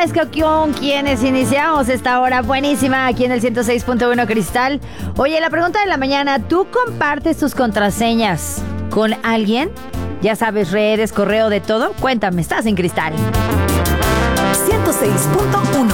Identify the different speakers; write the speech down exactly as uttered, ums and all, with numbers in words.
Speaker 1: sabes que con quienes iniciamos esta hora buenísima aquí en el ciento seis punto uno Cristal. Oye, la pregunta de la mañana, ¿tú compartes tus contraseñas con alguien? Ya sabes, redes, correo, de todo. Cuéntame, estás en Cristal.
Speaker 2: ciento seis punto uno